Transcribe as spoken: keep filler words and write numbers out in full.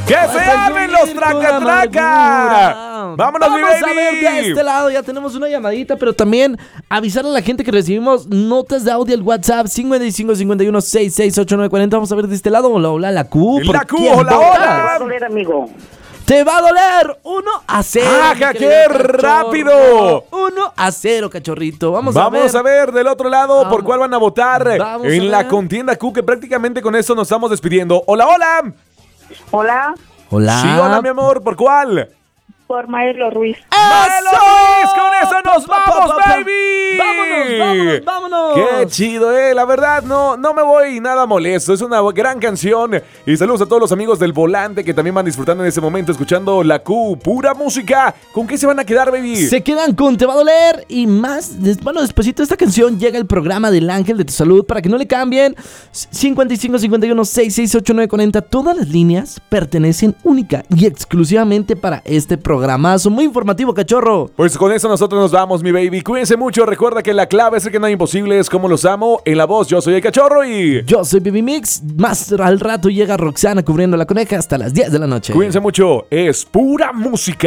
¡Que se armen los traca-traca! ¡Vámonos, mi baby! Vamos a ver de este lado, ya tenemos una llamadita, pero también avisarle a la gente que recibimos notas de audio al WhatsApp cincuenta y cinco cincuenta y uno sesenta y seis ochenta y nueve cuarenta. Vamos a ver de este lado. Hola, hola, la Q. La Q, quién hola, vota? hola. Te va a doler, amigo. Te va a doler uno a cero. ¡Ah, mi qué querido cachorro. rápido! uno a cero, cachorrito. Vamos, Vamos a ver. a ver del otro lado Vamos. por cuál van a votar Vamos en a la ver. contienda Q, que prácticamente con eso nos estamos despidiendo. ¡Hola, hola! Hola, Hola. Sí, hola, mi amor, ¿por cuál? por Maelo Ruiz. ¡Maelo Ruiz! ¡Con eso nos Pa, pa, vamos, pa, pa. baby! Vámonos, vámonos, vámonos. ¡Qué chido, eh! La verdad, no, no me voy nada molesto. Es una gran canción. Y saludos a todos los amigos del volante que también van disfrutando en ese momento escuchando la Q. Pura música. ¿Con qué se van a quedar, baby? Se quedan con Te va a doler y más. des- Bueno, despuesito de esta canción llega el programa del Ángel de tu Salud para que no le cambien. cincuenta y cinco cincuenta y uno sesenta y seis ochenta y nueve cuarenta. Todas las líneas pertenecen única y exclusivamente para este programazo muy informativo, cachorro. Pues con eso nosotros nos vamos, mi baby. Cuídense mucho. Recuerda que la clave es el que no hay imposibles. Como los amo. En la voz, yo soy el cachorro y... Yo soy Baby Mix. Más al rato llega Roxana cubriendo la coneja hasta las diez de la noche. Cuídense mucho. Es pura música.